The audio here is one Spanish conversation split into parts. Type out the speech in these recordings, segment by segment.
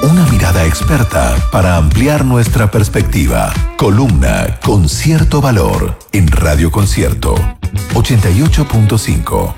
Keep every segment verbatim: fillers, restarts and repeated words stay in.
Una mirada experta para ampliar nuestra perspectiva. Columna con cierto valor en Radio Concierto ochenta y ocho punto cinco.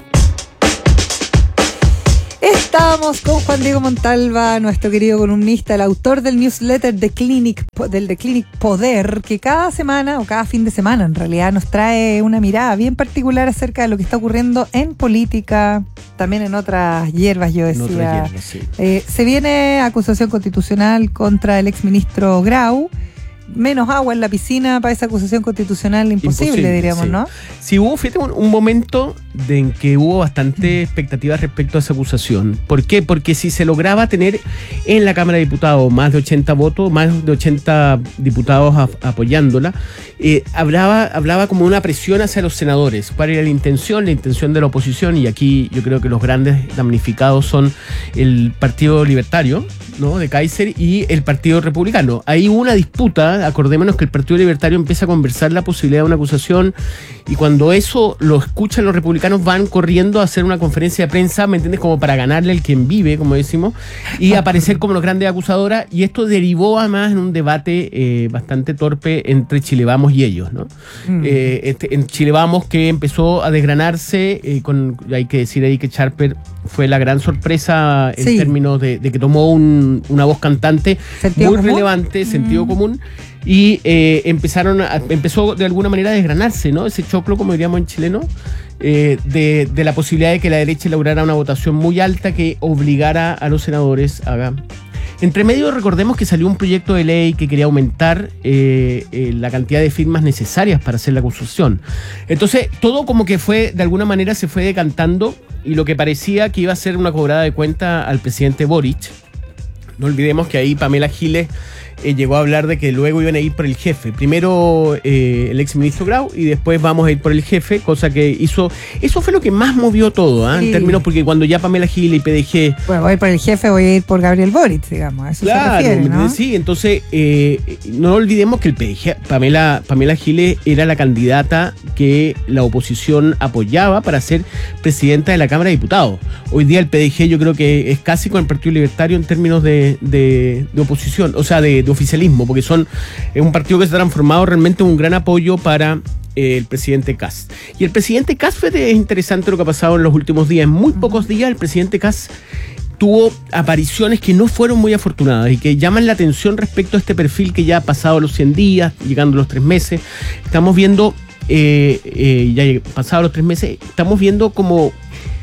Estamos con Juan Diego Montalva, nuestro querido columnista, el autor del newsletter The Clinic, del The Clinic Poder, que cada semana o cada fin de semana en realidad nos trae una mirada bien particular acerca de lo que está ocurriendo en política, también en otras hierbas, yo decía. En otras hierbas, sí. eh, se viene acusación constitucional contra el exministro Grau. Menos agua en la piscina para esa acusación constitucional imposible, imposible diríamos, sí. ¿no? Sí, hubo, fíjate, un, un momento de en que hubo bastante expectativas respecto a esa acusación. ¿Por qué? Porque si se lograba tener en la Cámara de Diputados más de ochenta votos, más de ochenta diputados a, apoyándola, eh, hablaba, hablaba como una presión hacia los senadores. ¿Cuál era la intención? La intención de la oposición, y aquí yo creo que los grandes damnificados son el Partido Libertario, ¿no?, de Kaiser, y el Partido Republicano. Ahí hubo una disputa. Acordémonos que el Partido Libertario empieza a conversar la posibilidad de una acusación, y cuando eso lo escuchan los republicanos van corriendo a hacer una conferencia de prensa, ¿me entiendes?, como para ganarle al quien vive, como decimos, y aparecer como los grandes acusadoras, y esto derivó además en un debate eh, bastante torpe entre Chile Vamos y ellos, ¿no? Mm. Eh, este, en Chile Vamos, que empezó a desgranarse, eh, con, hay que decir ahí que Charper fue la gran sorpresa en sí. términos de, de que tomó un, una voz cantante muy común? relevante, sentido mm. común, y eh, empezaron a, empezó de alguna manera a desgranarse, ¿no?, ese choclo, como diríamos en chileno, eh, de, de la posibilidad de que la derecha lograra una votación muy alta que obligara a los senadores a... Entre medio, recordemos que salió un proyecto de ley que quería aumentar eh, eh, la cantidad de firmas necesarias para hacer la acusación. Entonces, todo como que fue, de alguna manera, se fue decantando, y lo que parecía que iba a ser una cobrada de cuenta al presidente Boric. No olvidemos que ahí Pamela Giles eh, llegó a hablar de que luego iban a ir por el jefe. Primero eh, el exministro Grau, y después vamos a ir por el jefe, cosa que hizo... Eso fue lo que más movió todo, ¿eh? Sí. En términos, porque cuando ya Pamela Giles y P D G... Bueno, voy a ir por el jefe, voy a ir por Gabriel Boric, digamos. A eso claro, se refiere, ¿no? Sí, entonces eh, no olvidemos que el P D G, Pamela, Pamela Giles era la candidata que la oposición apoyaba para ser presidenta de la Cámara de Diputados. Hoy día el P D G yo creo que es casi con el Partido Libertario en términos de, de, de oposición, o sea, de, de oficialismo, porque son es un partido que se ha transformado realmente en un gran apoyo para eh, el presidente Kast. Y el presidente Kast, fue es interesante lo que ha pasado en los últimos días. En muy pocos días el presidente Kast tuvo apariciones que no fueron muy afortunadas y que llaman la atención respecto a este perfil que ya ha pasado los cien días, llegando a los tres meses. Estamos viendo, eh, eh, ya pasado los tres meses, estamos viendo como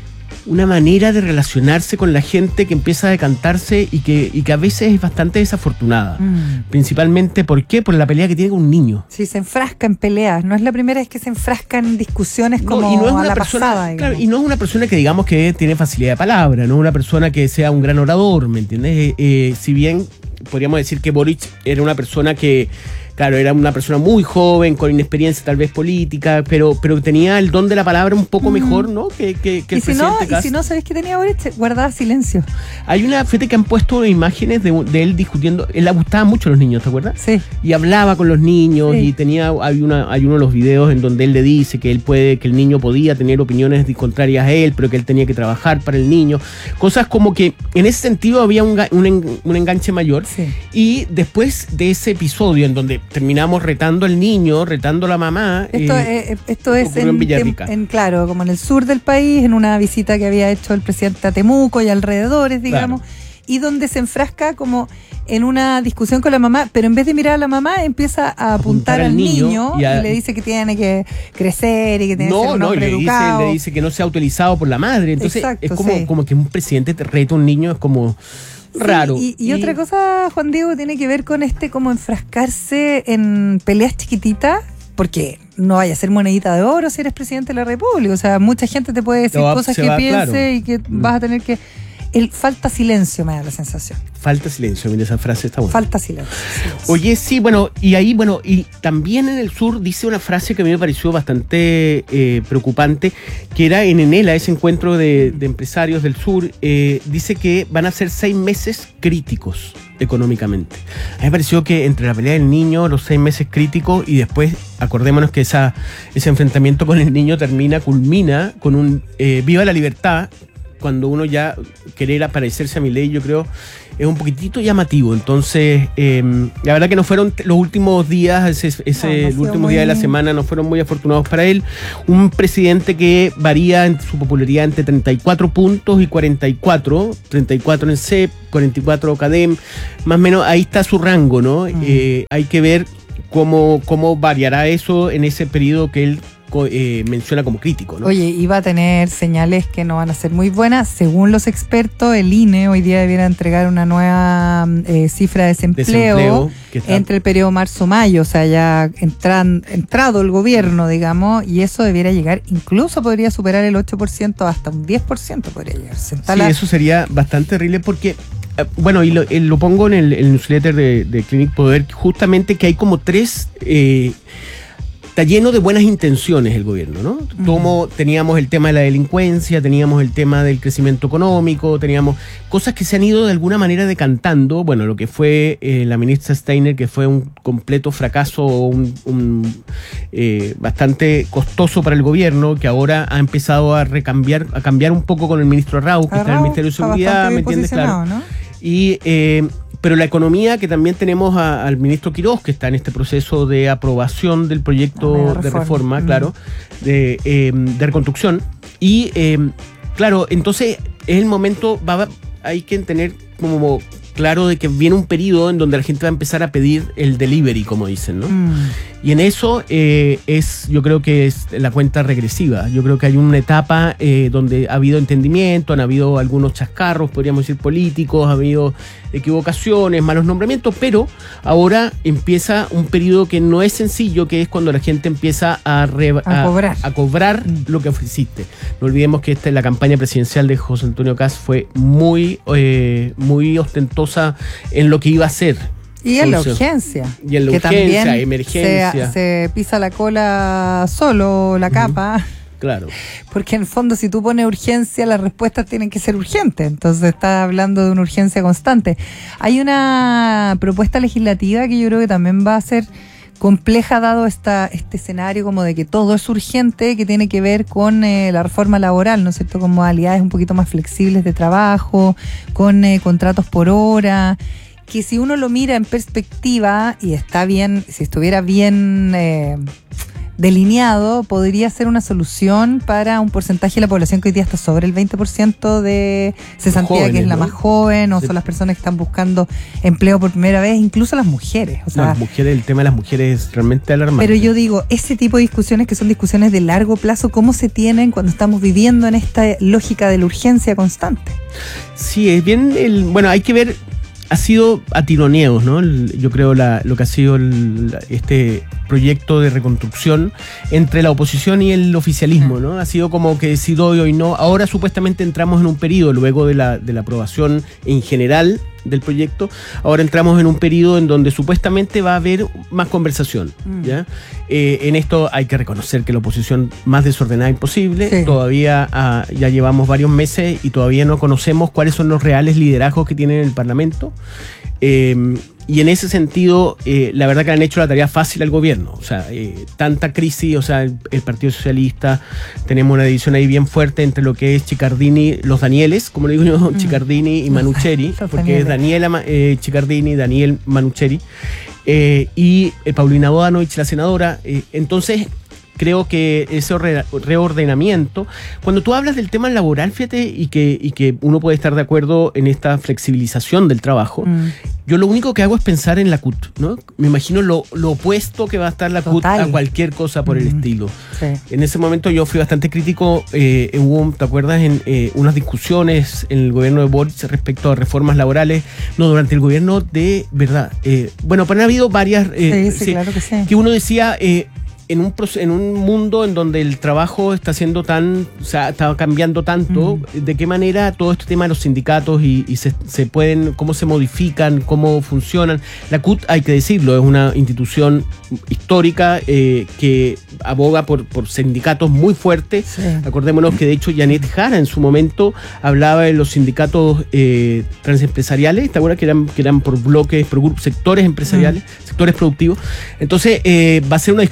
una manera de relacionarse con la gente que empieza a decantarse y que, y que a veces es bastante desafortunada. Mm. Principalmente, ¿por qué? Por la pelea que tiene con un niño. Sí, se enfrasca en peleas. No es la primera vez que se enfrasca en discusiones como no, y no es una a la persona, pasada. Claro, y no es una persona que digamos que tiene facilidad de palabra, no es una persona que sea un gran orador, ¿me entiendes? Eh, eh, si bien podríamos decir que Boric era una persona que... Claro, era una persona muy joven, con inexperiencia tal vez política, pero, pero tenía el don de la palabra un poco mejor, ¿no? Que, que, que el ¿Y si presidente no, Kast. Y si no, ¿sabés qué tenía Boric? Guardaba silencio. Hay una, fíjate que han puesto imágenes de, de él discutiendo. Él le gustaba mucho a los niños, ¿te acuerdas? Sí. Y hablaba con los niños, sí. y tenía, hay una, hay uno de los videos en donde él le dice que él puede, que el niño podía tener opiniones contrarias a él, pero que él tenía que trabajar para el niño. Cosas como que en ese sentido había un, un, un enganche mayor. Sí. Y después de ese episodio en donde terminamos retando al niño, retando a la mamá. Esto, eh, eh, esto es en, en Villarrica. En, en, claro, como en el sur del país, en una visita que había hecho el presidente a Temuco y alrededores, digamos, claro. Y donde se enfrasca como en una discusión con la mamá, pero en vez de mirar a la mamá, empieza a apuntar, apuntar al niño, niño y, a, y le dice que tiene que crecer y que tiene no, que ser un no, hombre le educado. Dice, le dice que no sea utilizado por la madre. Entonces, exacto, es como, sí. como que un presidente te reta a un niño, es como... raro. Sí, y, y, y otra cosa, Juan Diego, tiene que ver con este como enfrascarse en peleas chiquititas, porque no vaya a ser monedita de oro si eres presidente de la República. O sea, mucha gente te puede decir va, cosas que va, piense, claro. y que vas a tener que... El, falta silencio, me da la sensación. Falta silencio, mira, esa frase está buena. Falta silencio, silencio. Oye, sí, bueno, y ahí, bueno, y también en el sur dice una frase que a mí me pareció bastante eh, preocupante, que era en Enela, ese encuentro de, de empresarios del sur, eh, dice que van a ser seis meses críticos económicamente. A mí me pareció que entre la pelea del niño, los seis meses críticos, y después, acordémonos que esa, ese enfrentamiento con el niño termina, culmina con un eh, Viva la Libertad, cuando uno ya querer aparecerse a Milei, yo creo, es un poquitito llamativo. Entonces, eh, la verdad que no fueron los últimos días, ese, ese no, no el último muy... día de la semana no fueron muy afortunados para él. Un presidente que varía en su popularidad entre treinta y cuatro puntos y cuarenta y cuatro, treinta y cuatro en C E P, cuarenta y cuatro CADEM, más o menos ahí está su rango, ¿no? Mm. Eh, hay que ver cómo, cómo variará eso en ese periodo que él Eh, menciona como crítico, ¿no? Oye, iba a tener señales que no van a ser muy buenas. Según los expertos, el I N E hoy día debiera entregar una nueva eh, cifra de desempleo, desempleo está... entre el periodo marzo-mayo, o sea, ya entran, entrado el gobierno, digamos, y eso debiera llegar, incluso podría superar el ocho por ciento, hasta un diez por ciento podría llegar. Sí, la... eso sería bastante terrible porque... Bueno, y lo, lo pongo en el, el newsletter de, de Clinic Poder, justamente que hay como tres... Eh, Está lleno de buenas intenciones el gobierno, ¿no? Uh-huh. Como teníamos el tema de la delincuencia, teníamos el tema del crecimiento económico, teníamos cosas que se han ido de alguna manera decantando. Bueno, lo que fue eh, la ministra Steiner, que fue un completo fracaso, un, un eh, bastante costoso para el gobierno, que ahora ha empezado a recambiar, a cambiar un poco con el ministro Arrau, que está en el Ministerio de Seguridad, ¿me entiendes? Claro. ¿No? Y eh, pero la economía, que también tenemos a, al ministro Quirós, que está en este proceso de aprobación del proyecto de reforma, de reforma mm. claro, de, eh, de reconstrucción. Y eh, claro, entonces es el momento, va, hay que tener como claro de que viene un periodo en donde la gente va a empezar a pedir el delivery, como dicen, ¿no? Mm. Y en eso eh, es, yo creo que es la cuenta regresiva. Yo creo que hay una etapa eh, donde ha habido entendimiento, han habido algunos chascarros, podríamos decir políticos, ha habido equivocaciones, malos nombramientos, pero ahora empieza un periodo que no es sencillo, que es cuando la gente empieza a, re, a, a cobrar, a cobrar mm. lo que ofreciste. No olvidemos que esta, la campaña presidencial de José Antonio Kast fue muy, eh, muy ostentosa en lo que iba a hacer. Y en la urgencia. Y en la que urgencia, también emergencia. Se, se pisa la cola solo, la capa. Uh-huh. Claro. Porque en el fondo, si tú pones urgencia, las respuestas tienen que ser urgentes. Entonces estás hablando de una urgencia constante. Hay una propuesta legislativa que yo creo que también va a ser compleja, dado esta, este escenario como de que todo es urgente, que tiene que ver con eh, la reforma laboral, ¿no es cierto? Con modalidades un poquito más flexibles de trabajo, con eh, contratos por hora, que si uno lo mira en perspectiva y está bien, si estuviera bien eh, delineado, podría ser una solución para un porcentaje de la población que hoy día está sobre el veinte por ciento de cesantía, jóvenes, que es la ¿no? más joven, o sí. son las personas que están buscando empleo por primera vez, incluso las mujeres. O sea, no, las mujeres, el tema de las mujeres es realmente alarmante. Pero yo digo, ese tipo de discusiones que son discusiones de largo plazo, ¿cómo se tienen cuando estamos viviendo en esta lógica de la urgencia constante? Sí, es bien, el, bueno, hay que ver. Ha sido a tironeos, ¿no? Yo creo la, lo que ha sido el, este proyecto de reconstrucción entre la oposición y el oficialismo, ¿no? Ha sido como que si doy hoy no. Ahora supuestamente entramos en un periodo, luego de la, de la aprobación en general del proyecto, ahora entramos en un periodo en donde supuestamente va a haber más conversación, mm. ¿ya? Eh, en esto hay que reconocer que la oposición más desordenada imposible, sí. todavía ah, ya llevamos varios meses y todavía no conocemos cuáles son los reales liderazgos que tienen en el Parlamento. Eh, y en ese sentido, eh, la verdad que han hecho la tarea fácil al gobierno. O sea, eh, tanta crisis, o sea, el, el Partido Socialista, tenemos una división ahí bien fuerte entre lo que es Chiccardini, los Danieles, como le digo yo, mm. Chiccardini y Manucheri, los porque Danieles. es Daniela eh, Chiccardini, Daniel Manucheri, eh, y eh, Paulina Bodanovich, la senadora. Eh, entonces, creo que ese reordenamiento, cuando tú hablas del tema laboral, fíjate, y que, y que uno puede estar de acuerdo en esta flexibilización del trabajo, mm. yo lo único que hago es pensar en la C U T, ¿no? Me imagino lo, lo opuesto que va a estar la Total. C U T a cualquier cosa por mm. el estilo. Sí. En ese momento yo fui bastante crítico, eh, hubo, ¿te acuerdas? En eh, unas discusiones en el gobierno de Boric respecto a reformas laborales, no, durante el gobierno de, ¿verdad? Eh, bueno, pero han habido varias, eh, sí, sí, sí, claro que sí. que uno decía... Eh, En un, en un mundo en donde el trabajo está siendo tan, o sea, está cambiando tanto, mm. ¿de qué manera todo este tema de los sindicatos y, y se, se pueden, cómo se modifican, cómo funcionan? La C U T, hay que decirlo, es una institución histórica eh, que aboga por, por sindicatos muy fuertes. Sí. Acordémonos que de hecho Janet Jara en su momento hablaba de los sindicatos eh, transempresariales, ¿te acuerdas? Que eran, que eran por bloques, por grupos, sectores empresariales, mm. sectores productivos. Entonces eh, va a ser una discusión que no va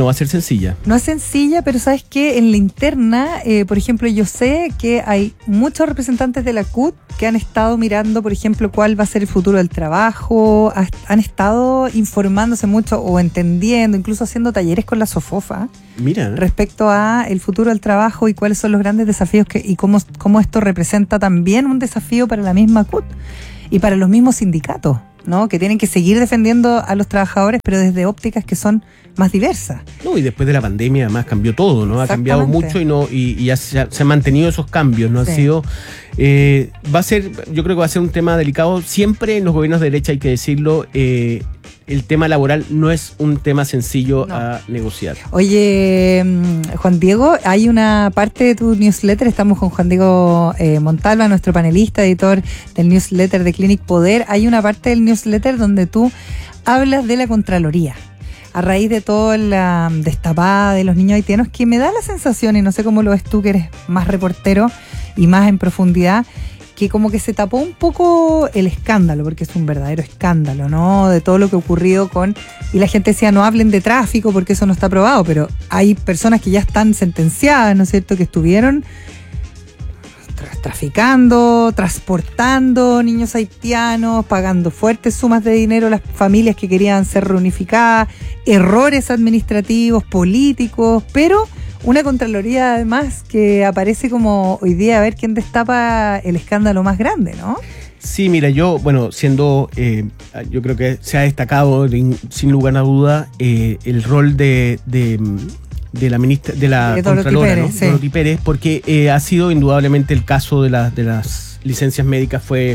va a ser sencilla. No es sencilla, pero ¿sabes qué? En la interna, eh, por ejemplo, yo sé que hay muchos representantes de la C U T que han estado mirando, por ejemplo, cuál va a ser el futuro del trabajo, han estado informándose mucho o entendiendo, incluso haciendo talleres con la SOFOFA. Mira. Respecto a el futuro del trabajo y cuáles son los grandes desafíos que, y cómo, cómo esto representa también un desafío para la misma C U T y para los mismos sindicatos, ¿no? Que tienen que seguir defendiendo a los trabajadores, pero desde ópticas que son más diversas. No, y después de la pandemia además cambió todo, ¿no? Ha cambiado mucho y no y, y ya se, se han mantenido esos cambios, ¿no? Sí. Ha sido eh, va a ser, yo creo que va a ser un tema delicado. Siempre en los gobiernos de derecha, hay que decirlo, eh, el tema laboral no es un tema sencillo no. a negociar. Oye, Juan Diego, hay una parte de tu newsletter, estamos con Juan Diego eh, Montalva, nuestro panelista, editor del newsletter de Clinic Poder. Hay una parte del newsletter donde tú hablas de la Contraloría, a raíz de toda la destapada de los niños haitianos, que me da la sensación, y no sé cómo lo ves tú, que eres más reportero y más en profundidad, que como que se tapó un poco el escándalo, porque es un verdadero escándalo, ¿no? De todo lo que ocurrió con... Y la gente decía, no hablen de tráfico porque eso no está aprobado, pero hay personas que ya están sentenciadas, ¿no es cierto?, que estuvieron traficando, transportando niños haitianos, pagando fuertes sumas de dinero a las familias que querían ser reunificadas, errores administrativos, políticos, pero una Contraloría además que aparece como hoy día a ver quién destapa el escándalo más grande, ¿no? Sí, mira, yo, bueno, siendo, eh, yo creo que se ha destacado sin lugar a duda eh, el rol de... de de la ministra, de la de Contralora, Pérez, ¿no? Sí. Dorothy Pérez, porque eh, ha sido indudablemente el caso de, la, de las licencias médicas, fue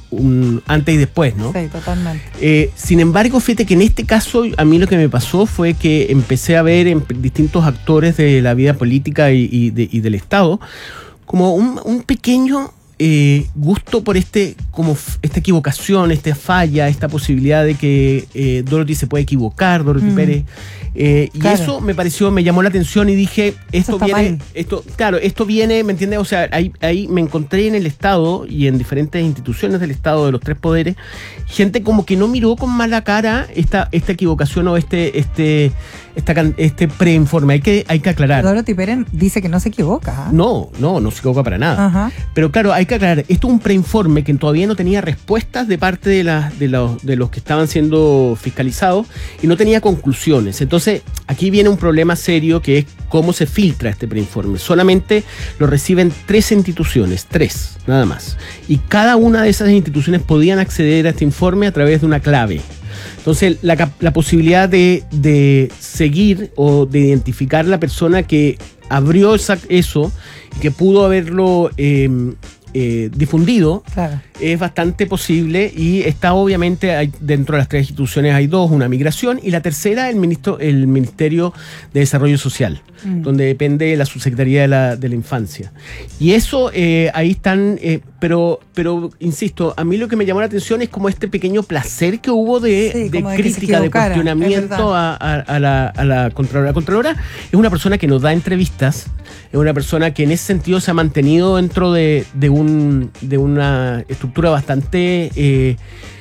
un antes y después, ¿no? Sí, totalmente. Eh, sin embargo, fíjate que en este caso a mí lo que me pasó fue que empecé a ver en distintos actores de la vida política y, y, de, y del Estado como un, un pequeño eh, gusto por este como esta equivocación, esta falla, esta posibilidad de que eh, Dorothy se puede equivocar, Dorothy mm. Pérez. Eh, y claro. Eso me pareció, me llamó la atención y dije, esto viene, mal. esto, claro, esto viene, ¿me entiendes? O sea, ahí, ahí me encontré en el Estado y en diferentes instituciones del Estado, de los tres poderes, gente como que no miró con mala cara esta, esta equivocación o este, este, esta, este preinforme. Hay que, hay que aclarar. Dorothy Pérez dice que no se equivoca. ¿eh? No, no, no se equivoca para nada. Ajá. Pero claro, hay que aclarar, esto es un preinforme que todavía no tenía respuestas de parte de, la, de, los, de los que estaban siendo fiscalizados y no tenía conclusiones. Entonces, aquí viene un problema serio que es cómo se filtra este preinforme. Solamente lo reciben tres instituciones, tres, nada más. Y cada una de esas instituciones podían acceder a este informe a través de una clave. Entonces, la, la posibilidad de, de seguir o de identificar la persona que abrió esa, eso y que pudo haberlo eh, eh, difundido, claro, es bastante posible y está obviamente hay, dentro de las tres instituciones hay dos, una migración y la tercera el ministro, el Ministerio de Desarrollo Social, mm. donde depende la subsecretaría de la, de la infancia. Y eso eh, ahí están, eh, pero, pero insisto, a mí lo que me llamó la atención es como este pequeño placer que hubo de, sí, de crítica, de cuestionamiento a, a, a la, a la Contralora. La Contralora es una persona que nos da entrevistas, es una persona que en ese sentido se ha mantenido dentro de, de, un, de una estructura bastante eh,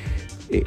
eh,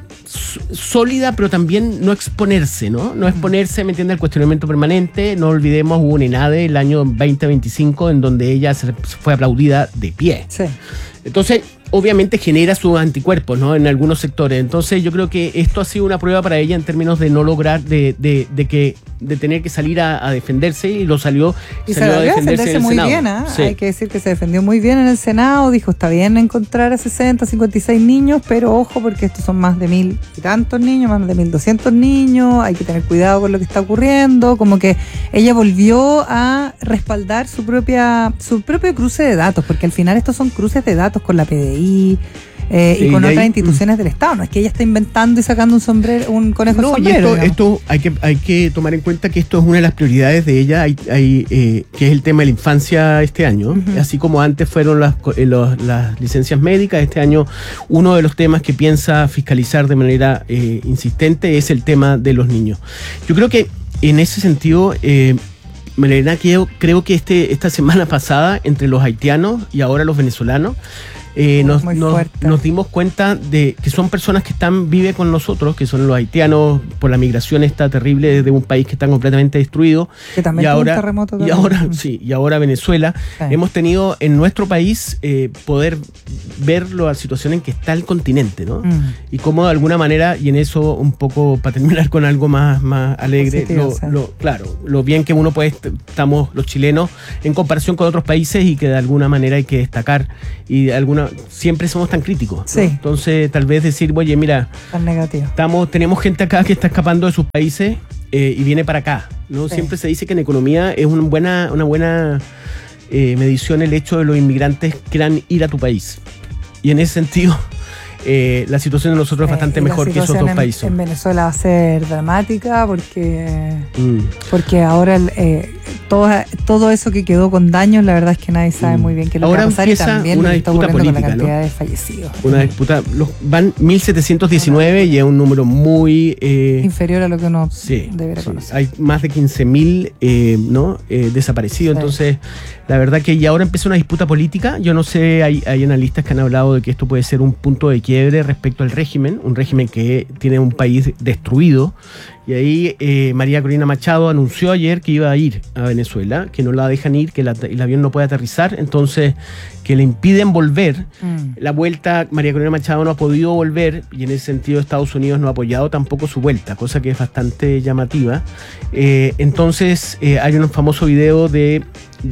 sólida, pero también no exponerse, ¿no? No exponerse, ¿me entiendes? Al cuestionamiento permanente. No olvidemos, hubo un ENADE el año veinte veinticinco en donde ella se fue aplaudida de pie. Sí. Entonces, obviamente genera sus anticuerpos, ¿no? En algunos sectores. Entonces, yo creo que esto ha sido una prueba para ella en términos de no lograr, de, de, de que de tener que salir a, a defenderse y lo salió, y salió a defenderse, defenderse en el muy Senado. Bien, ¿eh? Sí. Hay que decir que se defendió muy bien en el Senado. Dijo, está bien encontrar a sesenta, cincuenta y seis niños, pero ojo, porque estos son más de mil y tantos niños, más de mil doscientos niños. Hay que tener cuidado con lo que está ocurriendo. Como que ella volvió a respaldar su propia su propio cruce de datos, porque al final estos son cruces de datos con la P D I, Eh, sí, y con otras ahí, instituciones del Estado. No es que ella está inventando y sacando un sombrero, un conejo no, de sombrero. Y esto, esto hay que hay que tomar en cuenta que esto es una de las prioridades de ella, hay, hay, eh, que es el tema de la infancia este año. Uh-huh. Así como antes fueron las, eh, los, las licencias médicas, este año uno de los temas que piensa fiscalizar de manera eh, insistente es el tema de los niños. Yo creo que en ese sentido, eh, Melena, creo, creo que este, esta semana pasada, entre los haitianos y ahora los venezolanos, eh, nos, Muy nos, fuerte. nos dimos cuenta de que son personas que están viven con nosotros, que son los haitianos, por la migración esta terrible de un país que está completamente destruido. Que también y tuvo un ahora, terremoto y también. ahora, sí, y ahora Venezuela. Sí. Hemos tenido en nuestro país eh, poder ver la situación en que está el continente, ¿no? Mm. Y cómo de alguna manera, y en eso un poco para terminar con algo más, más alegre, Positivo, lo, sí. lo, claro, lo bien que uno puede, est- estamos los chilenos en comparación con otros países y que de alguna manera hay que destacar y de alguna siempre somos tan críticos, ¿no? Sí. Entonces tal vez decir, oye, mira, Tan negativo. estamos, tenemos gente acá que está escapando de sus países eh, y viene para acá, ¿no? Sí. Siempre se dice que en economía es una buena, una buena eh, medición el hecho de los inmigrantes que quieran ir a tu país. Y en ese sentido, eh, la situación de nosotros es bastante Eh, y la mejor que esos situación dos en- países. En Venezuela va a ser dramática porque Mm. porque ahora el, eh, todo, todo eso que quedó con daños, la verdad es que nadie sabe Mm. muy bien qué es lo Ahora que va a pasar y empieza también una lo que está disputa ocurriendo con la política, cantidad ¿no? de fallecidos. Una disputa, los, van mil setecientos diecinueve y es un número muy... eh, Inferior a lo que uno sí, debería sí. conocer. Hay más de quince mil eh, ¿no? eh, desaparecidos, Sí. entonces la verdad que ya ahora empieza una disputa política. Yo no sé, hay, hay analistas que han hablado de que esto puede ser un punto de quiebre respecto al régimen, un régimen que tiene un país destruido. Y ahí eh, María Corina Machado anunció ayer que iba a ir a Venezuela, que no la dejan ir, que la- el avión no puede aterrizar, entonces que le impiden volver. Mm. La vuelta, María Corina Machado no ha podido volver y en ese sentido Estados Unidos no ha apoyado tampoco su vuelta, cosa que es bastante llamativa. Eh, entonces eh, hay un famoso video de,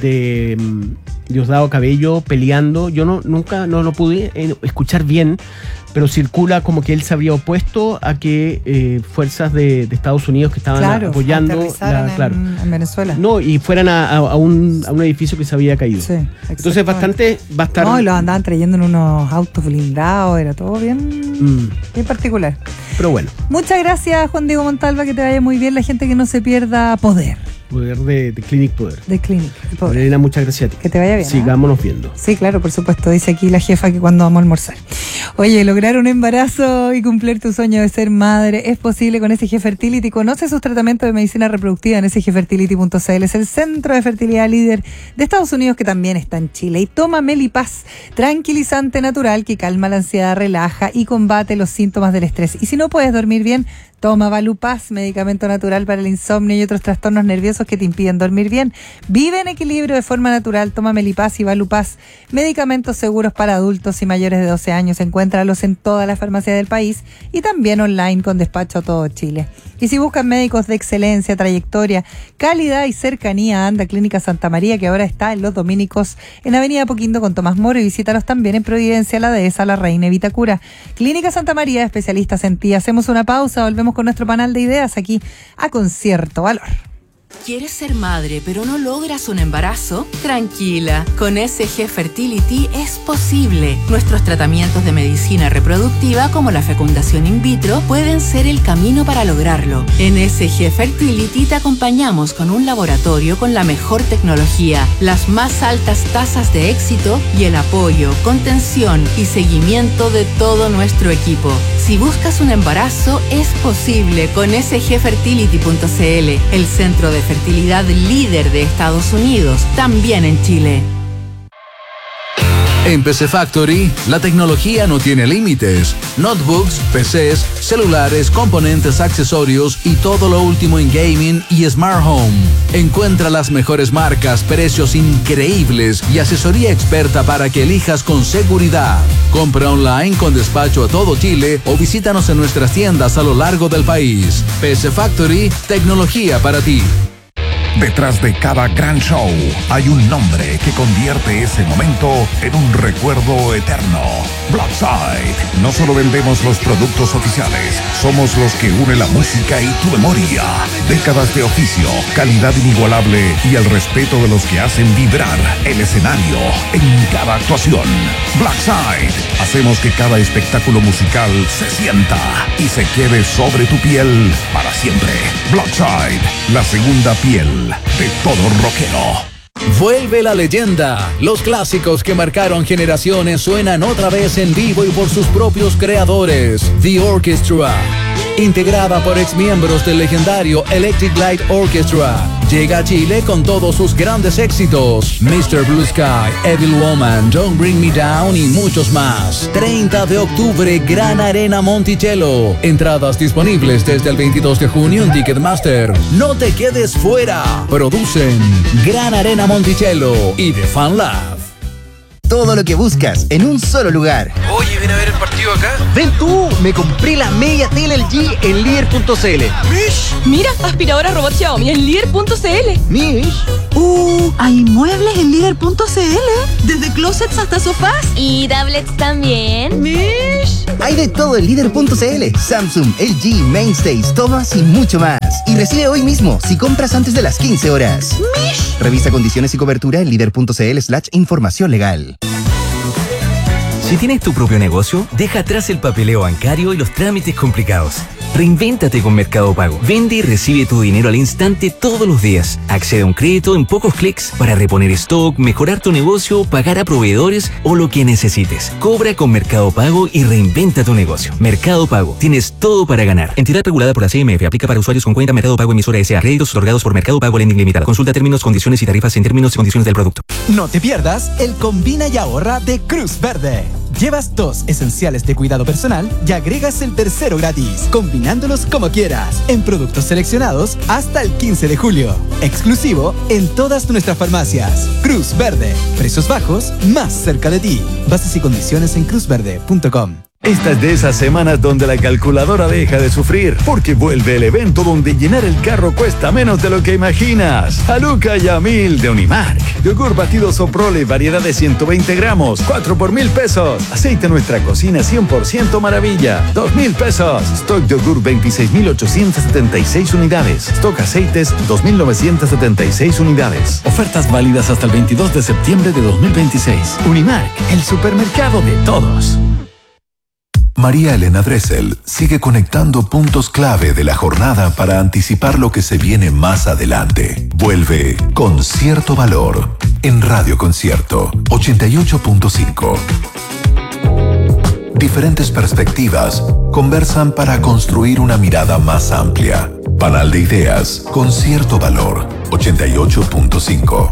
de mm, Diosdado Cabello peleando. Yo no nunca no lo pude eh, escuchar bien, pero circula como que él se habría opuesto a que eh, fuerzas de, de Estados Unidos que estaban Claro, apoyando aterrizaron la- en, claro, en Venezuela. no, y fueran a, a- a un, a un edificio que se había caído. Sí, Entonces bastante va a estar. No, y los andaban trayendo en unos autos blindados, era todo bien, Mm, bien particular. pero bueno. Muchas gracias, Juan Diego Montalva, que te vaya muy bien. La gente que no se pierda Poder, Poder de, de Clinic Poder. de Clinic. Poder. Elena, muchas gracias a ti. Que te vaya bien. ¿eh? Sigámonos viendo. Sí, claro, por supuesto. Dice aquí la jefa que cuando vamos a almorzar. Oye, lograr un embarazo y cumplir tu sueño de ser madre es posible con S G Fertility. Conoce sus tratamientos de medicina reproductiva en s g fertility punto c l. Es el centro de fertilidad líder de Estados Unidos que también está en Chile. Y toma Melipaz, tranquilizante natural que calma la ansiedad, relaja y combate los síntomas del estrés. Y si no puedes dormir bien, toma Valupaz, medicamento natural para el insomnio y otros trastornos nerviosos que te impiden dormir bien. Vive en equilibrio de forma natural. Toma Melipaz y Valupaz, medicamentos seguros para adultos y mayores de doce años. Encuéntralos en todas las farmacias del país y también online con despacho a todo Chile. Y si buscan médicos de excelencia, trayectoria, calidad y cercanía, anda a Clínica Santa María, que ahora está en Los Dominicos, en Avenida Poquindo con Tomás Moro, y visítalos también en Providencia, La Dehesa, La Reina y Vitacura. Clínica Santa María, especialistas en ti. Hacemos una pausa, volvemos con nuestro panel de ideas aquí a Concierto Valor. ¿Quieres ser madre pero no logras un embarazo? Tranquila, con S G Fertility es posible. Nuestros tratamientos de medicina reproductiva como la fecundación in vitro pueden ser el camino para lograrlo. En S G Fertility te acompañamos con un laboratorio con la mejor tecnología, las más altas tasas de éxito y el apoyo, contención y seguimiento de todo nuestro equipo. Si buscas un embarazo, es posible con s g fertility punto c l, el centro de fertilidad líder de Estados Unidos, también en Chile. En P C Factory, la tecnología no tiene límites. Notebooks, P Cs, celulares, componentes, accesorios y todo lo último en gaming y smart home. Encuentra las mejores marcas, precios increíbles y asesoría experta para que elijas con seguridad. Compra online con despacho a todo Chile o visítanos en nuestras tiendas a lo largo del país. P C Factory, tecnología para ti. Detrás de cada gran show hay un nombre que convierte ese momento en un recuerdo eterno. Blackside. No solo vendemos los productos oficiales, somos los que une la música y tu memoria. Décadas de oficio, calidad inigualable y el respeto de los que hacen vibrar el escenario en cada actuación. Blackside. Hacemos que cada espectáculo musical se sienta y se quede sobre tu piel para siempre. Blackside, la segunda piel de todo rockero. Vuelve la leyenda. Los clásicos que marcaron generaciones suenan otra vez en vivo y por sus propios creadores. The Orchestra. integrada por exmiembros del legendario Electric Light Orchestra. Llega a Chile con todos sus grandes éxitos: mister Blue Sky, Evil Woman, Don't Bring Me Down y muchos más. treinta de octubre, Gran Arena Monticello. Entradas disponibles desde el veintidós de junio en Ticketmaster. No te quedes fuera. Producen Gran Arena Monticello y The Fan Lab. Todo lo que buscas en un solo lugar. Oye, ven a ver el partido acá. Ven tú, me compré la media tele L G en líder punto c l. Mish. Mira, aspiradora robot Xiaomi en líder punto c l. Mish. Uh, hay muebles en líder punto c l. Desde closets hasta sofás. Y tablets también. Mish. Hay de todo en líder punto c l. Samsung, L G, Mainstays, Thomas y mucho más. Y recibe hoy mismo si compras antes de las quince horas. Mish. Revisa condiciones y cobertura en líder punto c l slash información legal. Si tienes tu propio negocio, deja atrás el papeleo bancario y los trámites complicados. Reinvéntate con Mercado Pago. Vende y recibe tu dinero al instante todos los días. Accede a un crédito en pocos clics para reponer stock, mejorar tu negocio, pagar a proveedores o lo que necesites. Cobra con Mercado Pago y reinventa tu negocio. Mercado Pago. Tienes todo para ganar. Entidad regulada por la C M F. Aplica para usuarios con cuenta Mercado Pago emisora S A. Créditos otorgados por Mercado Pago Lending Limitada. Consulta términos, condiciones y tarifas en términos y condiciones del producto. No te pierdas el Combina y Ahorra de Cruz Verde. Llevas dos esenciales de cuidado personal y agregas el tercero gratis, combinándolos como quieras, en productos seleccionados hasta el quince de julio. Exclusivo en todas nuestras farmacias. Cruz Verde. Precios bajos, más cerca de ti. Bases y condiciones en cruz verde punto com. Esta es de esas semanas donde la calculadora deja de sufrir, porque vuelve el evento donde llenar el carro cuesta menos de lo que imaginas. Haluca y a mil de Unimark. Yogur batido Soprole, variedad de ciento veinte gramos, cuatro por mil pesos. Aceite Nuestra Cocina cien por ciento maravilla, dos mil pesos. Stock yogur veintiséis mil ochocientas setenta y seis unidades. Stock aceites dos mil novecientas setenta y seis unidades. Ofertas válidas hasta el veintidós de septiembre de dos mil veintiséis. Unimark, el supermercado de todos. María Elena Dressel sigue conectando puntos clave de la jornada para anticipar lo que se viene más adelante. Vuelve con cierto valor en Radio Concierto ochenta y ocho punto cinco. Diferentes perspectivas conversan para construir una mirada más amplia. Panal de ideas con cierto valor ochenta y ocho punto cinco.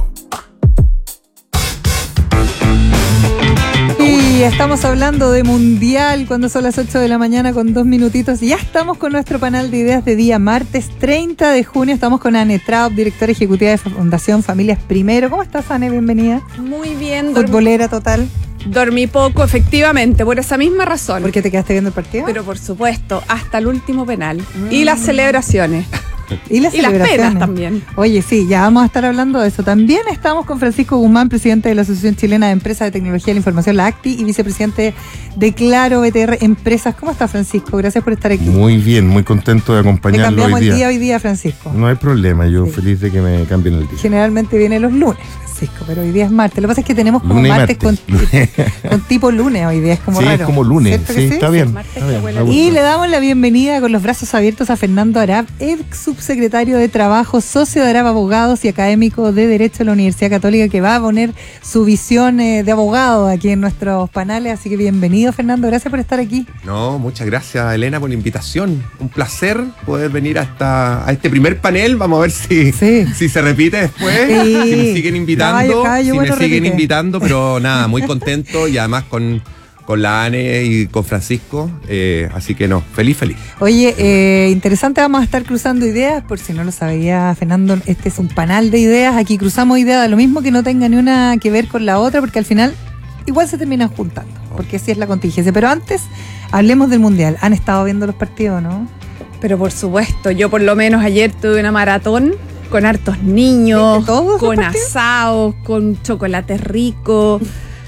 Y estamos hablando de Mundial cuando son las ocho de la mañana con dos minutitos. Ya estamos con nuestro panel de ideas de día martes treinta de junio. Estamos con Anne Traub, directora ejecutiva de Fundación Familias Primero. ¿Cómo estás, Anne? Bienvenida. Muy bien. Futbolera total. Dormí poco, efectivamente, por esa misma razón. ¿Por qué te quedaste viendo el partido? Pero por supuesto, hasta el último penal. Mm. Y las celebraciones. Y las, y las penas también. Oye, sí, ya vamos a estar hablando de eso. También estamos con Francisco Guzmán, presidente de la Asociación Chilena de Empresas de Tecnología de la Información, la A C T I, y vicepresidente de Claro B T R Empresas. ¿Cómo está, Francisco? Gracias por estar aquí. Muy bien, muy contento de acompañarlo hoy día. Te cambiamos el día hoy día, Francisco. No hay problema, yo sí. feliz de que me cambien el día. Generalmente viene los lunes, Francisco, pero hoy día es martes. Lo que pasa es que tenemos como lunes martes, martes. Con, con tipo lunes hoy día, es como sí, raro. Sí, es como lunes, sí, sí, está bien. Sí, está bien y le damos la bienvenida con los brazos abiertos a Fernando Arab, ex subsecretario de Trabajo, socio de Arab Abogados y académico de Derecho de la Universidad Católica, que va a poner su visión eh, de abogado aquí en nuestros panales. Así que bienvenido, Fernando, gracias por estar aquí. No, muchas gracias, Elena, por la invitación. Un placer poder venir a, esta, a este primer panel. Vamos a ver si, sí. si se repite después, sí. si me siguen invitando, caballo, caballo, si bueno, me siguen repite. invitando, pero nada, muy contento y además con... con la Anne y con Francisco, eh, así que no, feliz, feliz. Oye, eh, interesante, vamos a estar cruzando ideas, por si no lo sabía Fernando, este es un panel de ideas, aquí cruzamos ideas de lo mismo que no tenga ni una que ver con la otra, porque al final igual se terminan juntando, porque así es la contingencia. Pero antes, hablemos del Mundial. ¿Han estado viendo los partidos, no? Pero por supuesto, yo por lo menos ayer tuve una maratón con hartos niños, con asados, con chocolate rico.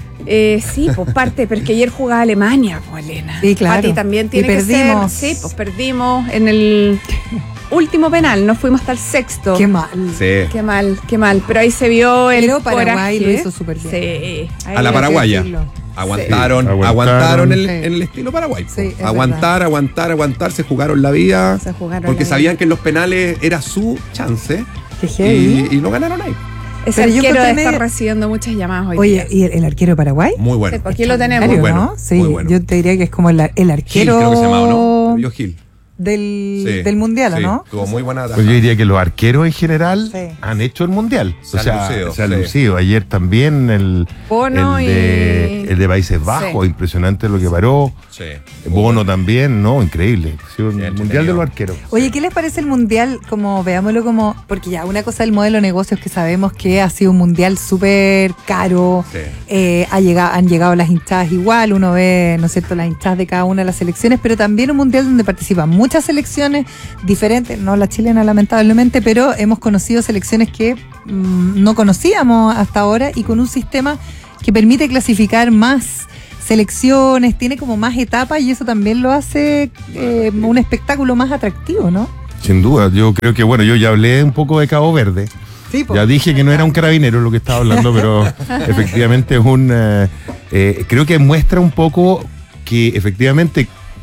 Eh, sí, pues parte, pero es que ayer jugaba Alemania, pues Elena. Sí, claro. Pati también tiene y perdimos. que ser. Sí, pues perdimos en el último penal, nos fuimos hasta el sexto. Qué mal. Sí. Qué mal, qué mal. Pero ahí se vio el pero Paraguay coraje. lo hizo súper bien. Sí. A la paraguaya. Aguantaron, sí. aguantaron, aguantaron el, sí. en el estilo paraguay. Sí, aguantar, verdad. aguantar, aguantar, se jugaron la vida. Se jugaron porque la sabían vida. que en los penales era su chance. Qué y, y no ganaron ahí. Ese Pero arquero está medio... recibiendo muchas llamadas hoy Oye, día. ¿y el, el arquero de Paraguay? Muy bueno. Sí, aquí lo tenemos. Muy bueno, ¿no? Sí, muy bueno. yo te diría que es como el, el arquero... Gil, creo que se llama, ¿no? Yo Gil. del, Sí, del mundial, sí, ¿no? tuvo muy buena Pues yo diría que los arqueros en general Sí. han hecho el mundial. Se o han sea, lucido, se han sí. lucido. Ayer también el, Bono el, de, y- el de Países Bajos, Sí. impresionante lo que paró. Sí. Bono también, ¿no? Increíble. Sí, un Sí, mundial entretenido. de los arqueros. Oye, ¿qué les parece el mundial? Como, veámoslo como, porque ya una cosa del modelo de negocios que sabemos que ha sido un mundial súper caro, Sí. eh, ha llegado, han llegado las hinchadas igual, uno ve, ¿no es cierto?, las hinchadas de cada una de las selecciones, pero también un mundial donde participan muchas selecciones diferentes, no la chilena lamentablemente, pero hemos conocido selecciones que mm, no conocíamos hasta ahora y con un sistema que permite clasificar más selecciones, tiene como más etapas y eso también lo hace eh, un espectáculo más atractivo, ¿no? Sin duda, yo creo que, bueno, yo ya hablé un poco de Cabo Verde. Sí, po. Ya dije que no era un carabinero lo que estaba hablando, pero efectivamente es un... eh, eh, creo que muestra un poco que efectivamente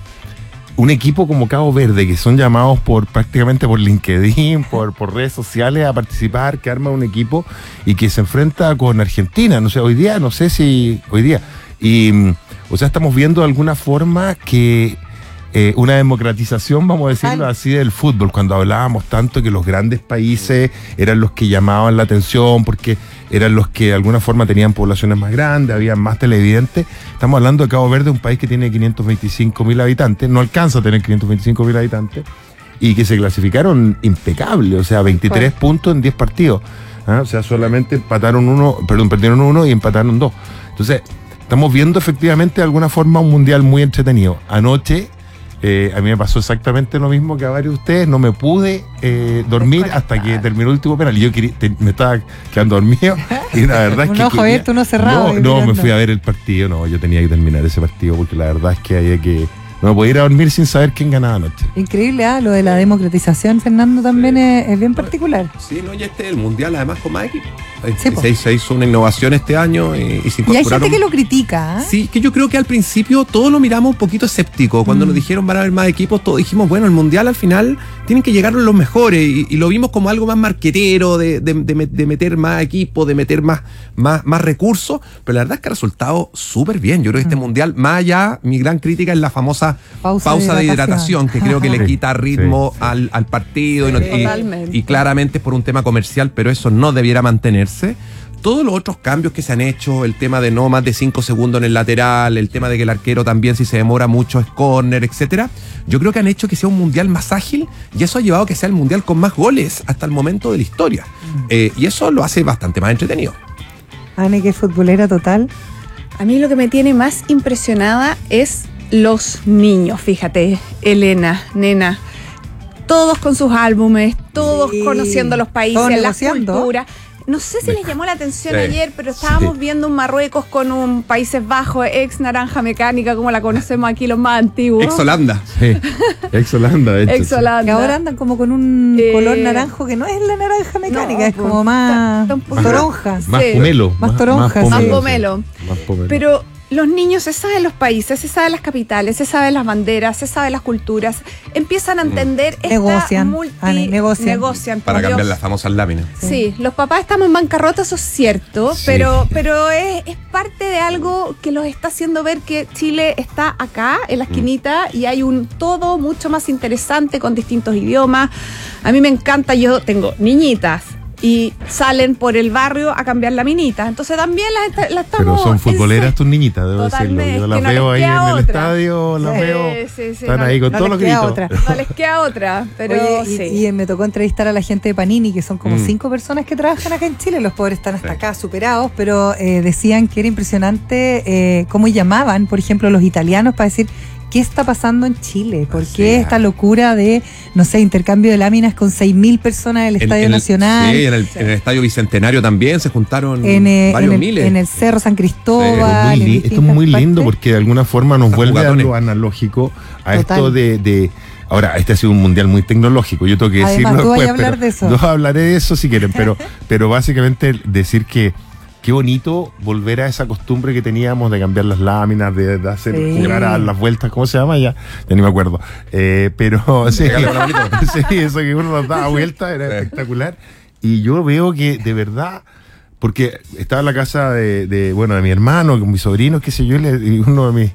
un equipo como Cabo Verde, que son llamados por prácticamente por LinkedIn, por, por redes sociales a participar, que arma un equipo y que se enfrenta con Argentina. No sé, hoy día, no sé si... Hoy día. Y, mm, o sea, estamos viendo de alguna forma que... Eh, una democratización, vamos a decirlo así, del fútbol, cuando hablábamos tanto que los grandes países eran los que llamaban la atención porque eran los que de alguna forma tenían poblaciones más grandes, había más televidentes. Estamos hablando de Cabo Verde, un país que tiene quinientos veinticinco mil habitantes, no alcanza a tener quinientos veinticinco mil habitantes, y que se clasificaron impecable, o sea, veintitrés Bueno. puntos en diez partidos. ¿Ah? O sea, solamente empataron uno, perdón, perdieron uno y empataron dos. Entonces, estamos viendo efectivamente de alguna forma un mundial muy entretenido. Anoche Eh, a mí me pasó exactamente lo mismo que a varios de ustedes. No me pude eh, dormir hasta que terminó el último penal. Y yo quería, te- me estaba quedando dormido. Y la verdad es Un que. ojo quería- abierto, uno cerrado, No, y no, me mirando. fui a ver el partido. No, yo tenía que terminar ese partido porque la verdad es que había que. No me podía ir a dormir sin saber quién ganaba anoche. Increíble, ¿ah? Lo de la democratización, Fernando, también es, es bien particular. Sí, no, y este es el mundial además con más equipos. Sí, po. se, se hizo una innovación este año y, y se Y hay incorporaron. gente que lo critica, ¿ah? Sí, que yo creo que al principio todos lo miramos un poquito escéptico. Cuando Mm. nos dijeron van a haber más equipos, todos dijimos, bueno, el mundial al final tienen que llegar los mejores. Y, y lo vimos como algo más marquetero, de, de, de, met- de meter más equipos, de meter más, más, más recursos. Pero la verdad es que ha resultado súper bien. Yo creo que este mundial, más allá, mi gran crítica es la famosa Pausa pausa, de de, hidratación. hidratación, que creo que le Sí, quita ritmo sí, sí. Al, al partido. y no- y, Totalmente. y claramente es por un tema comercial, pero eso no debiera mantenerse. Todos los otros cambios que se han hecho, el tema de no más de cinco segundos en el lateral, el tema de que el arquero también si se demora mucho es córner, etcétera, yo creo que han hecho que sea un mundial más ágil y eso ha llevado a que sea el mundial con más goles hasta el momento de la historia. Eh, y eso lo hace bastante más entretenido. Ane, que es futbolera total. A mí lo que me tiene más impresionada es los niños, fíjate, Elena, nena, todos con sus álbumes, todos Sí. conociendo los países, Todos las negociando. culturas. No sé si les llamó la atención Sí. ayer, pero estábamos Sí. viendo un Marruecos con un Países Bajos, ex naranja mecánica, como la conocemos aquí los más antiguos. Ex Holanda. Sí. Ex Holanda, de hecho. Ex sí. Holanda. Que ahora andan como con un Eh, color naranjo que no es la naranja mecánica, no, es pues, como más está- está un poco- toronja. Más Sí. pomelo. Más toronja, Más sí. pomelo. Más pomelo. Pero los niños se saben los países, se saben las capitales, se saben las banderas, se saben las culturas, empiezan a entender esta Negocian, multi... Ana, negocian. negocian, Para por cambiar Dios. las famosas láminas. Sí, los papás estamos en bancarrota, eso es cierto, Sí. pero, pero es, es parte de algo que los está haciendo ver que Chile está acá, en la esquinita, y hay un todo mucho más interesante con distintos idiomas. A mí me encanta, yo tengo niñitas y salen por el barrio a cambiar la minita, entonces también las, esta- las estamos... Pero son futboleras tus niñitas, debo Totalmente, decirlo. Yo es las que no veo les ahí en queda el otra. estadio, las Sí, veo. sí, sí, Están no ahí les- con no todos les los queda gritos. otra. No les queda otra, pero Oye, y, sí. y me tocó entrevistar a la gente de Panini, que son como Mm. cinco personas que trabajan acá en Chile. Los pobres están hasta Sí. acá superados, pero eh, decían que era impresionante eh, cómo llamaban, por ejemplo, los italianos para decir qué está pasando en Chile, por Así qué es. esta locura de, no sé, intercambio de láminas con seis mil personas en el En- Estadio en el- Nacional. Sí, en el, en el Estadio Bicentenario también se juntaron En, eh, varios en el, miles. en el Cerro San Pero Cristóbal. muy en li- esto es distintas muy lindo partes. porque de alguna forma nos Hasta vuelve jugatones. a lo analógico, a Total. esto de, de- Ahora, este ha sido un mundial muy tecnológico, yo tengo que Además, decirlo tú vas a después. hablar pero- de eso. No hablaré de eso si quieren, pero, pero básicamente decir que qué bonito volver a esa costumbre que teníamos de cambiar las láminas, de, de hacer Sí. jugar a las vueltas, ¿cómo se llama? Ya, ya ni me acuerdo. Eh, pero sí, Pegarle con la manito. sí, eso que uno nos daba vuelta era Sí. espectacular. Y yo veo que de verdad, porque estaba en la casa de, de, bueno, de mi hermano, con mis sobrinos, qué sé yo, y le- y uno de mis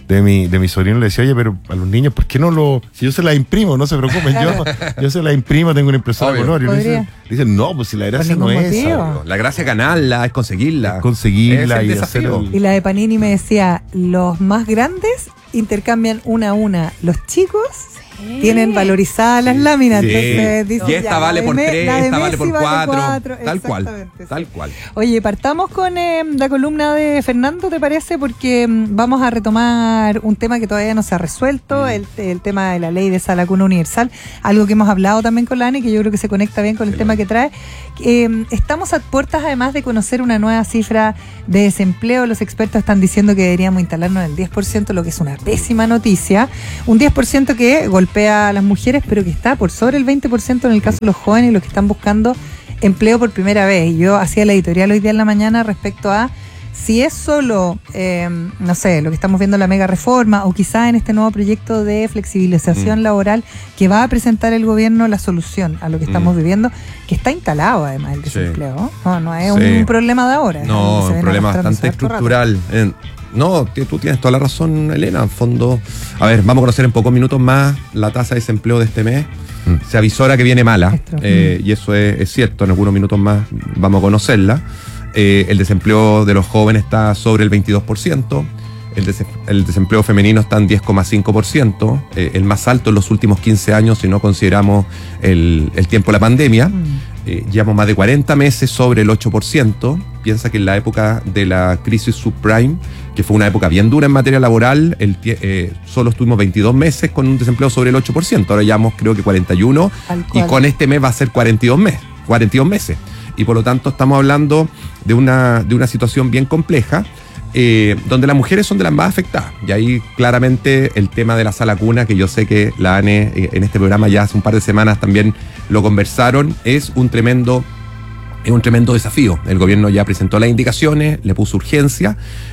de mi, de mi sobrino le decía, oye, pero a los niños, ¿por qué no lo...? Si yo se las imprimo, no se preocupen, yo, yo se las imprimo, tengo una impresora de color. Y le dicen, dicen, no, pues si la gracia no es esa. La gracia es ganarla, es conseguirla. Es conseguirla es y hacer el... Y la de Panini me decía, los más grandes intercambian una a una. Los chicos... Sí. Tienen valorizadas las láminas. Sí. Entonces, dicen, y esta ya, vale por me, tres, esta vale por vale cuatro, cuatro. Tal cual. Sí. Tal cual. Oye, partamos con eh, la columna de Fernando, ¿te parece? Porque mm, vamos a retomar un tema que todavía no se ha resuelto, mm. el, el tema de la ley de sala cuna universal, algo que hemos hablado también con la Ani, que yo creo que se conecta bien con el sí, tema que trae. Eh, estamos a puertas, además, de conocer una nueva cifra de desempleo. Los expertos están diciendo que deberíamos instalarnos en el diez por ciento, lo que es una pésima noticia. Un diez por ciento que golpea a las mujeres, pero que está por sobre el veinte por ciento en el caso de los jóvenes y los que están buscando empleo por primera vez. Y yo hacía la editorial hoy día en la mañana respecto a si es solo, eh, no sé, lo que estamos viendo en la mega reforma o quizá en este nuevo proyecto de flexibilización mm. laboral que va a presentar el gobierno la solución a lo que estamos mm. viviendo, que está instalado además el desempleo. Sí. No, no es sí. un problema de ahora. No, es un problema bastante estructural. En, no, tú tienes toda la razón, Elena. En fondo, a ver, vamos a conocer en pocos minutos más la tasa de desempleo de este mes. Mm. Se avisora que viene mala, eh, mm. y eso es, es cierto. En algunos minutos más vamos a conocerla. Eh, el desempleo de los jóvenes está sobre el veintidós por ciento, el, des- el desempleo femenino está en diez coma cinco por ciento, eh, el más alto en los últimos quince años si no consideramos el, el tiempo de la pandemia. Mm. Eh, llevamos más de cuarenta meses sobre el ocho por ciento. Piensa que en la época de la crisis subprime, que fue una época bien dura en materia laboral, el, eh, solo estuvimos veintidós meses con un desempleo sobre el ocho por ciento. Ahora llevamos creo que cuarenta y uno, y con este mes va a ser cuarenta y dos meses. cuarenta y dos meses. Y por lo tanto estamos hablando de una, de una situación bien compleja, eh, donde las mujeres son de las más afectadas. Y ahí claramente el tema de la sala cuna, que yo sé que la ANE eh, en este programa ya hace un par de semanas también lo conversaron, es un tremendo, es un tremendo desafío. El gobierno ya presentó las indicaciones, le puso urgencia,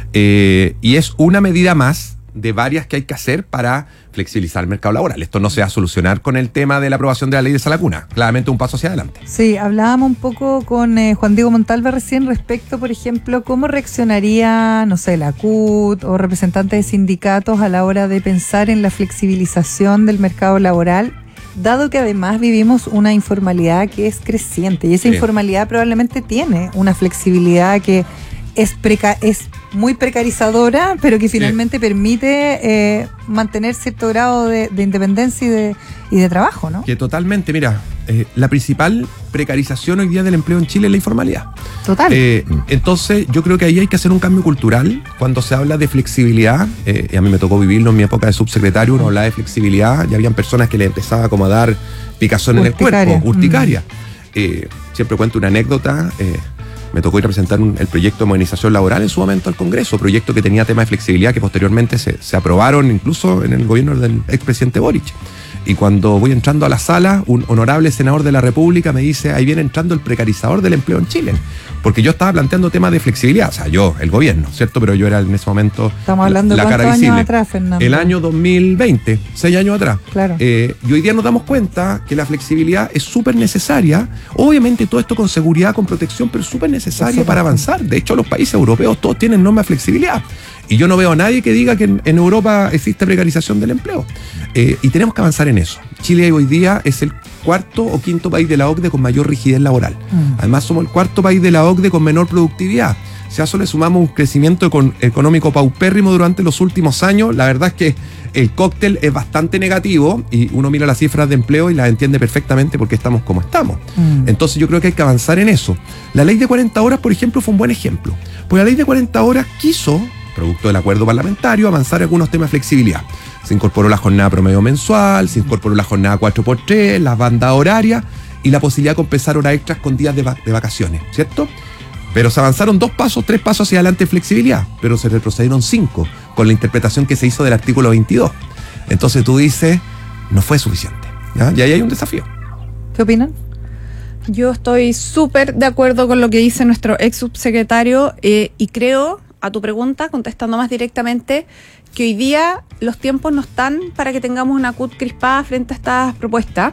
eh, y es una medida más de varias que hay que hacer para flexibilizar el mercado laboral. Esto no se va a solucionar con el tema de la aprobación de la ley de sala cuna. Claramente un paso hacia adelante. Sí, hablábamos un poco con eh, Juan Diego Montalva recién respecto, por ejemplo, cómo reaccionaría, no sé, la C U T o representantes de sindicatos a la hora de pensar en la flexibilización del mercado laboral, dado que además vivimos una informalidad que es creciente, y esa sí. informalidad probablemente tiene una flexibilidad que es preca- es muy precarizadora, pero que finalmente sí. permite eh, mantener cierto grado de, de independencia y de, y de trabajo, ¿no? Que totalmente, mira, eh, la principal precarización hoy día del empleo en Chile es la informalidad. Total. Eh, entonces, yo creo que ahí hay que hacer un cambio cultural. Cuando se habla de flexibilidad, eh, y a mí me tocó vivirlo en mi época de subsecretario, uno hablaba de flexibilidad, y habían personas que le empezaba como a dar picazón en el cuerpo, urticaria. Mm. Eh, siempre cuento una anécdota. Eh, Me tocó ir a presentar un, el proyecto de modernización laboral en su momento al Congreso, proyecto que tenía tema de flexibilidad que posteriormente se, se aprobaron incluso en el gobierno del expresidente Boric. Y cuando voy entrando a la sala, un honorable senador de la República me dice, ahí viene entrando el precarizador del empleo en Chile. Porque yo estaba planteando temas de flexibilidad, o sea, yo, el gobierno, ¿cierto? Pero yo era en ese momento Estamos hablando la, la cara visible. Años atrás, Fernando. El año dos mil veinte, seis años atrás. Claro. Eh, y hoy día nos damos cuenta que la flexibilidad es súper necesaria. Obviamente todo esto con seguridad, con protección, pero súper necesaria para avanzar. De hecho, los países europeos todos tienen normas de flexibilidad. Y yo no veo a nadie que diga que en, en Europa existe precarización del empleo. Eh, y tenemos que avanzar en eso. Chile hoy día es el cuarto o quinto país de la O C D E con mayor rigidez laboral. Mm. Además, somos el cuarto país de la O C D E con menor productividad. Si a eso le sumamos un crecimiento econ- económico paupérrimo durante los últimos años, la verdad es que el cóctel es bastante negativo y uno mira las cifras de empleo y las entiende perfectamente porque estamos como estamos. Mm. Entonces yo creo que hay que avanzar en eso. La ley de cuarenta horas, por ejemplo, fue un buen ejemplo. Porque la ley de cuarenta horas quiso, producto del acuerdo parlamentario, avanzar en algunos temas de flexibilidad. Se incorporó la jornada promedio mensual, se incorporó la jornada cuatro por tres, las bandas horarias y la posibilidad de compensar horas extras con días de, va- de vacaciones, ¿cierto? Pero se avanzaron dos pasos, tres pasos hacia adelante en flexibilidad, pero se retrocedieron cinco con la interpretación que se hizo del artículo veintidós. Entonces tú dices, no fue suficiente, ¿ya? Y ahí hay un desafío. ¿Qué opinan? Yo estoy súper de acuerdo con lo que dice nuestro ex subsecretario eh, y creo, a tu pregunta, contestando más directamente, que hoy día los tiempos no están para que tengamos una C U T crispada frente a estas propuestas.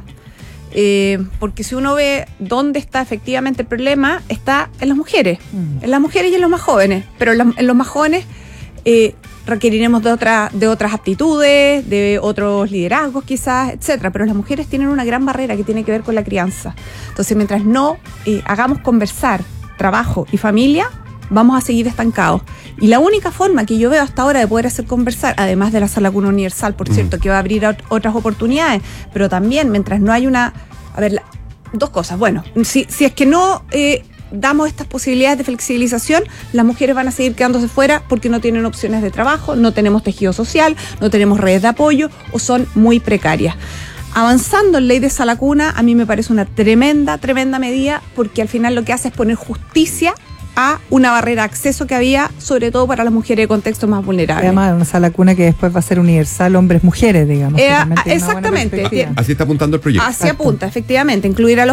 Eh, porque si uno ve dónde está efectivamente el problema, está en las mujeres, mm. en las mujeres y en los más jóvenes, pero en, la, en los más jóvenes eh, requeriremos de, otra, de otras aptitudes, de otros liderazgos quizás, etcétera. Pero las mujeres tienen una gran barrera que tiene que ver con la crianza. Entonces, mientras no eh, hagamos conversar trabajo y familia, vamos a seguir estancados. Y la única forma que yo veo hasta ahora de poder hacer conversar, además de la Sala Cuna Universal, por cierto, que va a abrir ot- otras oportunidades, pero también mientras no hay una... A ver, la, dos cosas. Bueno, si, si es que no eh, damos estas posibilidades de flexibilización, las mujeres van a seguir quedándose fuera porque no tienen opciones de trabajo, no tenemos tejido social, no tenemos redes de apoyo o son muy precarias. Avanzando en ley de Sala Cuna, a mí me parece una tremenda, tremenda medida, porque al final lo que hace es poner justicia a una barrera de acceso que había, sobre todo para las mujeres de contextos más vulnerables. Además, una Sala Cuna que después va a ser universal, hombres-mujeres, digamos. Eh, exactamente. Así está apuntando el proyecto. Así apunta, efectivamente, incluir a los